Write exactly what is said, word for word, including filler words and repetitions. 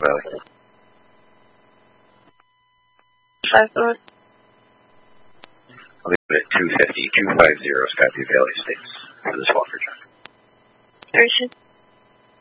Valley. Five North. I'll leave it at two fifty, two fifty Skyview Valley Estates for this Walker truck. Station.